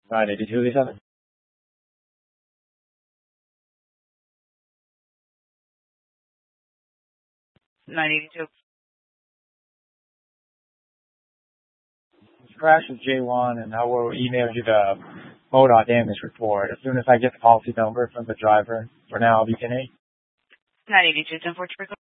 982, Lisa. Crash with J1, and I will email you the MoDOT damage report as soon as I get the policy number from the driver. For now, I'll be 10-8. 982, 10-4,